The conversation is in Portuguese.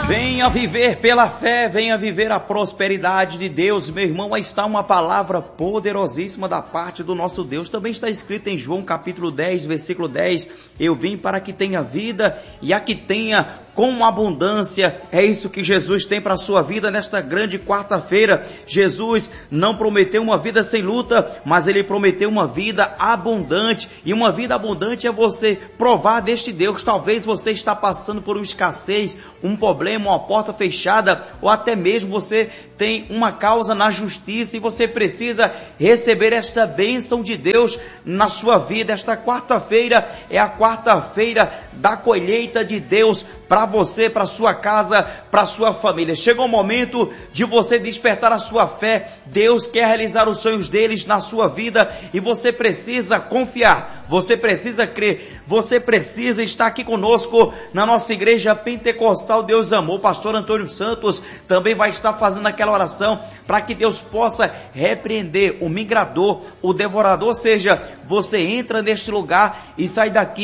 Venha viver pela fé, venha viver a prosperidade de Deus, meu irmão. Aí está uma palavra poderosíssima da parte do nosso Deus. Também está escrito em João capítulo 10, versículo 10, eu vim para que tenha vida e a que tenha com abundância. É isso que Jesus tem para a sua vida nesta grande quarta-feira. Jesus não prometeu uma vida sem luta, mas Ele prometeu uma vida abundante. E uma vida abundante é você provar deste Deus. Talvez você está passando por uma escassez, um problema, uma porta fechada, ou até mesmo você tem uma causa na justiça e você precisa receber esta bênção de Deus na sua vida. Esta quarta-feira é a quarta-feira da colheita de Deus para você, para sua casa, para sua família. Chegou o momento de você despertar a sua fé. Deus quer realizar os sonhos deles na sua vida e você precisa confiar, você precisa crer, você precisa estar aqui conosco na nossa igreja pentecostal Deus Amor. Pastor Antônio Santos também vai estar fazendo aquela oração para que Deus possa repreender o migrador, o devorador. Ou seja, você entra neste lugar e sai daqui